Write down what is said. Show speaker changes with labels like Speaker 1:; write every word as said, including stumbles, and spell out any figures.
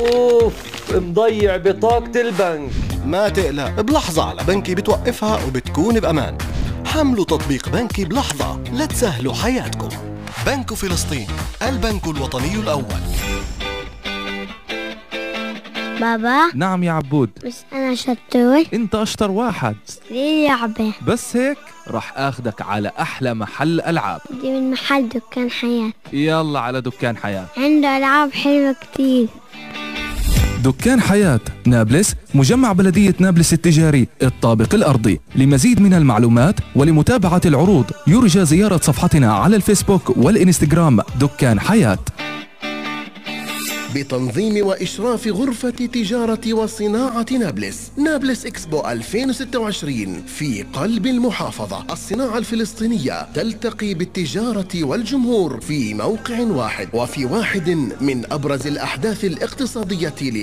Speaker 1: اوف، مضيع بطاقة البنك.
Speaker 2: ما تقلق، بلحظة على بنكي بتوقفها وبتكون بأمان. حملوا تطبيق بنكي بلحظة لتسهلوا حياتكم. بنك فلسطين، البنك الوطني الأول.
Speaker 3: بابا.
Speaker 4: نعم يا عبود.
Speaker 3: بس أنا شطور.
Speaker 4: انت اشطر واحد.
Speaker 3: ليه لعبة؟
Speaker 4: بس هيك رح اخدك على احلى محل العاب.
Speaker 3: دي من محل دكان حياة.
Speaker 4: يلا على دكان حياة،
Speaker 3: عنده ألعاب حلوة كتير.
Speaker 4: دكان حياة نابلس، مجمع بلدية نابلس التجاري الطابق الأرضي. لمزيد من المعلومات ولمتابعة العروض يرجى زيارة صفحتنا على الفيسبوك والإنستغرام دكان حياة.
Speaker 5: بتنظيم وإشراف غرفة تجارة وصناعة نابلس. نابلس إكسبو ألفين وستة وعشرين في قلب المحافظة. الصناعة الفلسطينية تلتقي بالتجارة والجمهور في موقع واحد وفي واحد من أبرز الأحداث الاقتصادية